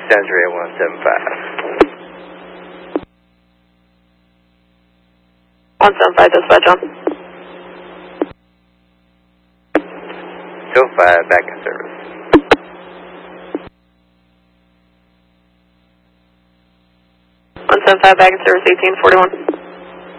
Century 175. 175, dispatch on. 205, back in service. 175, back in service, 1841.